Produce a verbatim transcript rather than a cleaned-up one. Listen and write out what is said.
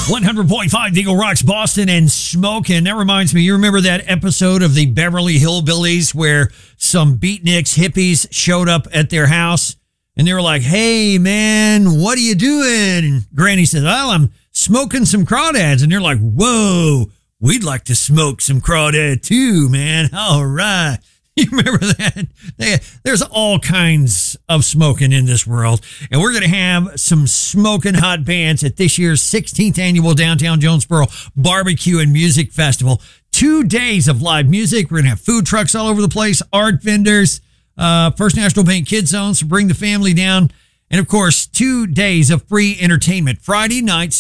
one hundred point five Eagle Rocks, Boston, and smoking. That reminds me, you remember that episode of the Beverly Hillbillies where some beatniks, hippies showed up at their house and they were like, hey, man, what are you doing? And Granny said, well, I'm smoking some crawdads. And they're like, whoa, we'd like to smoke some crawdad too, man. All right. You remember that? They, there's all kinds of smoking in this world. And we're going to have some smoking hot bands at this year's sixteenth annual Downtown Jonesboro Barbecue and Music Festival. Two days of live music. We're going to have food trucks all over the place, art vendors, uh, First National Bank Kids Zone, so bring the family down. And, of course, two days of free entertainment. Friday night,